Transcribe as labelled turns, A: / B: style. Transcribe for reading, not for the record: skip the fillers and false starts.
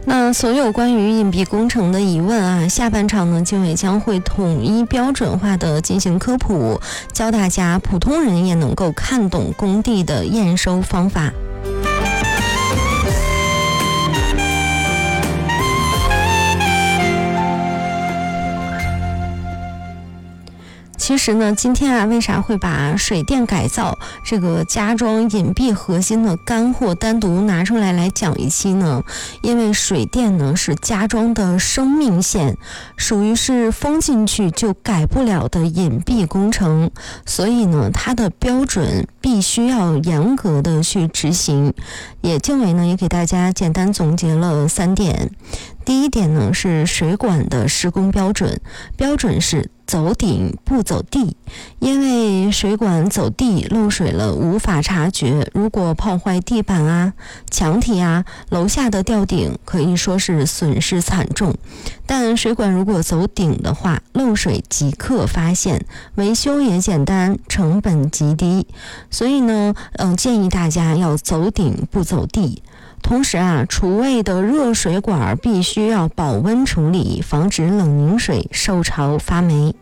A: 那所有关于隐蔽工程的疑问啊，下半场呢，经纬将会统一标准化的进行科普，教大家普通人也能够看懂工地的验收方法。其实呢，今天啊，为啥会把水电改造这个加装隐蔽核心的干货单独拿出来讲一期呢？因为水电呢是加装的生命线，属于是封进去就改不了的隐蔽工程，所以呢，它的标准必须要严格的去执行。经纬呢也给大家简单总结了3点。第一点呢是水管的施工标准，标准是走顶不走地，因为水管走地漏水了无法察觉，如果泡坏地板啊、墙体啊、楼下的吊顶，可以说是损失惨重。但水管如果走顶的话，漏水即刻发现，维修也简单，成本极低。所以呢，建议大家要走顶不走地。同时啊，厨卫的热水管必须要保温处理，防止冷凝水受潮发霉。